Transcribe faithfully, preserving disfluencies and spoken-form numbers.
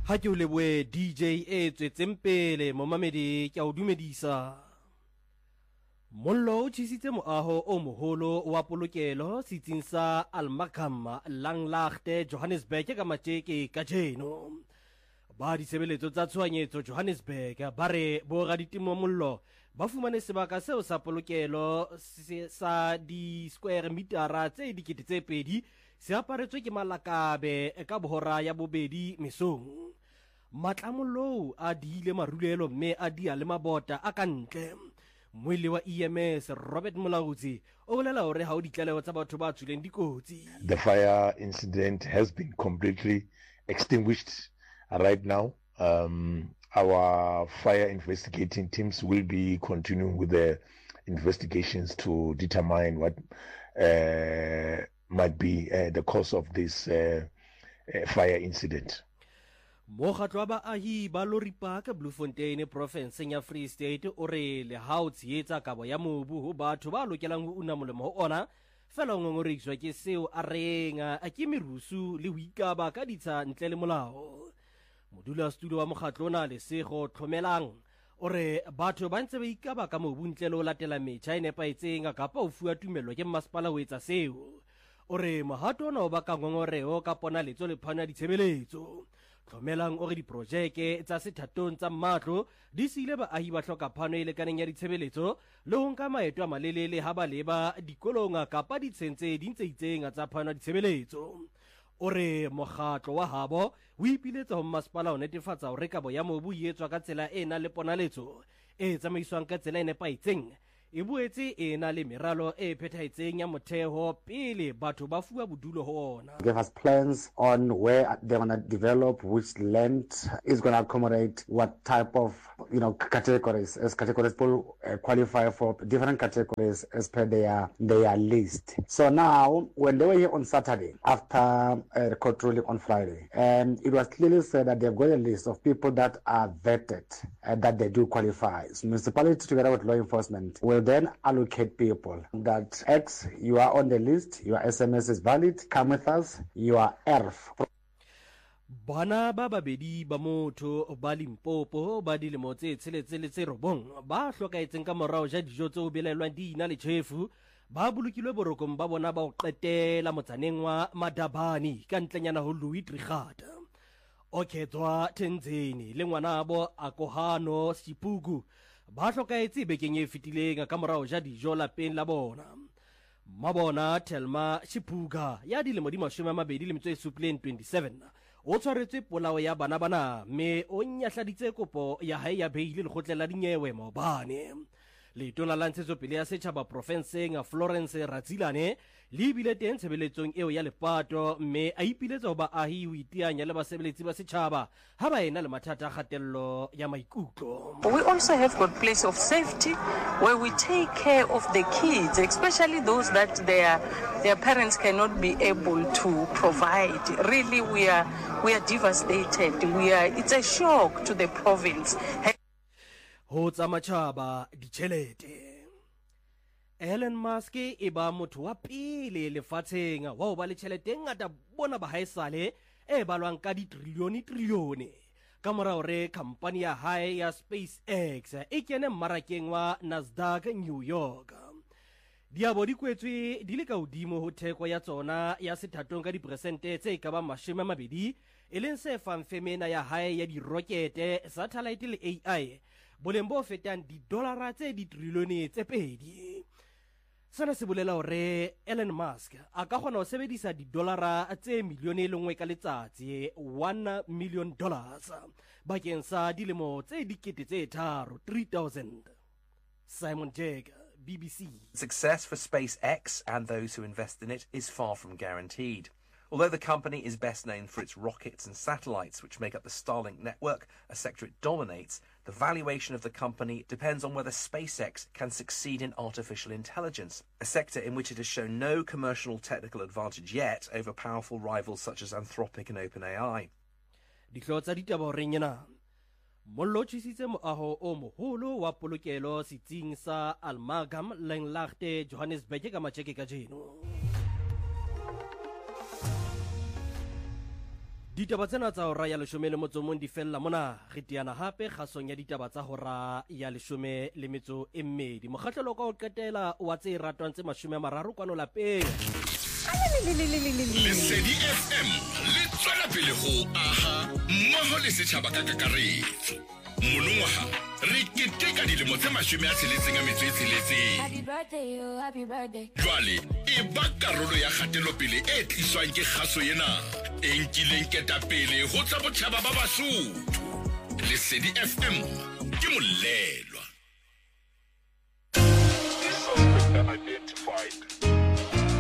Ha ke o leboe D J e tswetseng pele momamedi ke a o dumedisa. Mollo o tjhisitse moaho o moholo wa polokelo setsing sa Al-Makam Langlaagte Johannesburg ka matjeke ka jeno. Ba ditshebeletso tsa tshohanyetso Johannesburg ba re bo raditimo mollo ba fumane sebaka seo sa polokelo sa di square metera tse dikete tse pedi se aparetswe ke malakabe ka bohora ya bobedi mesong. Matlamollo a diile marulelo mme a dia le mabota a kantle. Moile wa E M S Robert Molaudzi o bolela hore ha o ditlaleho tsa batho ba tswileng dikotsi. The fire incident has been completely extinguished right now. Um, our fire investigating teams will be continuing with the investigations to determine what uh, might be uh, the cause of this uh, uh, fire incident. Mokgatlo wa baahi ba Lorry Park Bloemfontein provinceng ya Free State o re le ha o tsietsa kabo ya mobu ho batho ba lokelang ho una molemo ho ona fela o ngongoreiswa ke seo a renga a ke merusu le ho ikaba ka ditsha ntle le molao. Modulasetulo wa mokgatlo ona le sego tlhomelang o re batho ba ntse ba ikaba ka mobu ntle le ho latela metjha e nepaetseng kapa ho fuwa tumello ke masepala ho etsa seo. O re mohato ona o ba ka ngongoreo ka pona letso le phana ditshebeletso. Tlhomelang o re diprojeke tsa sethatong tsa matlo di sile baahi ba hloka phano e lekaneng ya ditshebeletso le ho nka maeto a malelele ha ba leba dikolong kapa ditshentse di ntse itseng tsa phano ditshebeletso. O re mokgatlo wa habo o ipiletsa ho masepala ho netefatsa hore kabo ya mobu e etswa ka tsela e nang le ponaletso e tsamaiswang ka tsela e nepaetseng e boetse e na le meralo e phethahetseng ya motheo pele batho ba fuwa bodulo ho ona. Give us plans on where they're going to develop, which land is going to accommodate what type of, you know, categories, as categories people uh, qualify for different categories as per their their list. So now, when they were here on Saturday, after uh, the court ruling on Friday, and it was clearly said that they've got a list of people that are vetted, uh, that they do qualify. So municipality together with law enforcement will then allocate people that X, you are on the list, your S M S is valid, come with us, you are E R F. Bana ba babedi ba motho ba Limpopo ba dilemo tse tsheletse le tse robong ba hlokaetseng ka morao ja dijo tse o belelwang di ina le tjhefu ba bolokilwe borokong ba bona ba o qetela motsaneng wa Madabani ka ntlenyana ho Louis Trichardt. O khetswa Tenzeni le ngwanabo Akohano Sipugu ba hlokaetse bekeng e fetileng ka morao ja dijo lapeng la bona. Mabona Telma Shipuga ya dilemo di mashome a mabedi le metso e supileng twenty-seven o tshwaretswe polao ya bana bana mme o nyahladitse kopo ya hae ya beile lekgotleng la dinyewe maobane. Letona la ntshetsopele ya setjhaba profenseng Florence Ratzilane le bile teng tshebeletsong eo ya lepato mme a ipiletsa ho baahi ho iteanya le basebeletsi ba setjhaba ha ba ena le mathata a kgatello ya maikutlo. We also have got place of safety where we take care of the kids, especially those that their their parents cannot be able to provide. Really, we are we are devastated. We are it's a shock to the province. Ho tsa matjhaba ditjhelete. Elon Musk e ba motho wa pele lefatsheng wa ho ba le tjhelete e ngata bona ba haesale e balwang ka ditrilione trilione ka mora hore company ya hae ya SpaceX e kene mmarakeng wa Nasdaq New York. Diabo di kwetswe di le ka hodimo ho theko ya tsona ya sethatong ka diperesente tse ka ba mashome a mabedi e leng se fang femena ya hae ya dirokete, satellite le A I boleng bo fetang didolara tse ditrilione tse pedi. Sana se bolela hore Elon Musk a ka kgona ho sebedisa didolara tse milione e lengwe ka letsatsi, one million dollars bakeng sa dilemo tse dikete tse tharo, three thousand. Simon Jagger, B B C. Success for SpaceX and those who invest in it is far from guaranteed. Although the company is best known for its rockets and satellites, which make up the Starlink network, a sector it dominates, the valuation of the company depends on whether SpaceX can succeed in artificial intelligence, a sector in which it has shown no commercial technical advantage yet over powerful rivals such as Anthropic and OpenAI. Dihlotsa ditaba renyana. Mollo tjhisitse moaho o moholo wa polokelo setsing sa Al-Makam Langlaagte Johannesburg ka matjeke ka jeno. Ditaba tsena tsa hora ya leshome le motso mong di fella mona re tiana hape kgasong ya ditaba tsa hora ya leshome le metso e mmedi. Mokgahlelo ka ho qetela wa tse ratwang tse mashome a mararo kwano lapeng. Lesedi F M le tswela pele ho aha mmoho le setjhaba ka kakaretso. Monongwaha re keteka dilemo tse mashome a tsheletseng a metso e tsheletseng. Happy birthday, oh, happy birthday. Jwale e ba karolo ya kgatelopele e tliswang ke kgaso ena e nkileng ketapele ho tsa botjhaba ba Basotho. Lesedi F M ke molelwa. This suspect identified